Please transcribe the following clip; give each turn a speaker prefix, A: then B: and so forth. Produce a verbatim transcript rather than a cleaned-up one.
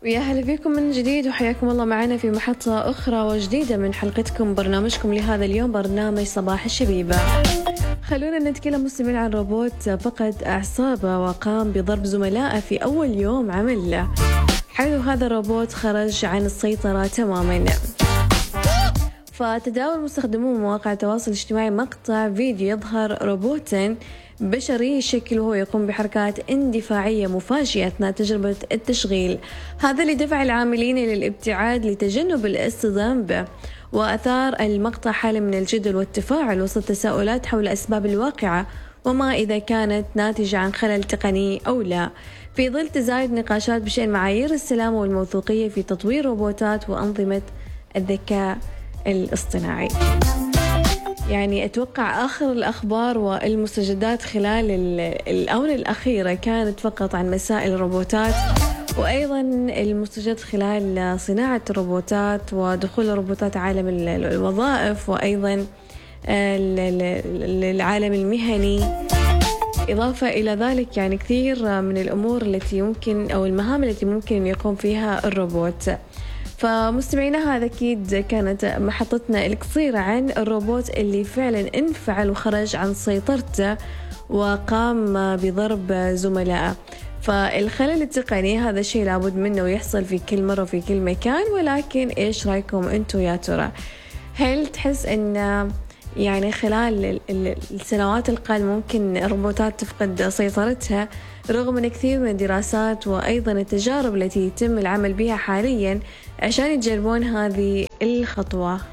A: ويا هلا فيكم من جديد وحياكم الله معنا في محطة أخرى وجديدة من حلقتكم برنامجكم لهذا اليوم، برنامج صباح الشبيبة. خلونا نتكلم مستمعين عن روبوت فقد أعصابه وقام بضرب زملائه في أول يوم عمل له. حيث هذا الروبوت خرج عن السيطرة تماما. فتداول مستخدمو مواقع التواصل الاجتماعي مقطع فيديو يظهر روبوتا بشري الشكل وهو يقوم بحركات اندفاعية مفاجئة أثناء تجربة التشغيل، هذا اللي دفع العاملين للابتعاد لتجنب الاصطدام به. وأثار المقطع حالة من الجدل والتفاعل وسط تساؤلات حول أسباب الواقعة وما إذا كانت ناتجة عن خلل تقني أو لا، في ظل تزايد نقاشات بشأن معايير السلامة والموثوقية في تطوير روبوتات وأنظمة الذكاء الاصطناعي. يعني أتوقع آخر الأخبار والمستجدات خلال الآونة الأخيرة كانت فقط عن مسائل الروبوتات، وأيضا المستجد خلال صناعة الروبوتات ودخول الروبوتات عالم الوظائف وأيضا العالم المهني. إضافة إلى ذلك يعني كثير من الأمور التي يمكن أو المهام التي ممكن يقوم فيها الروبوت. فمستمعينا هذا أكيد كانت محطتنا القصيرة عن الروبوت اللي فعلا انفعل وخرج عن سيطرته وقام بضرب زملائه. فالخلل التقني هذا شيء لابد منه ويحصل في كل مرة في كل مكان، ولكن إيش رأيكم أنتوا يا ترى؟ هل تحس أن يعني خلال السنوات القادمة ممكن الروبوتات تفقد سيطرتها رغم أن كثير من الدراسات وأيضا التجارب التي يتم العمل بها حاليا عشان يجربون هذه الخطوة؟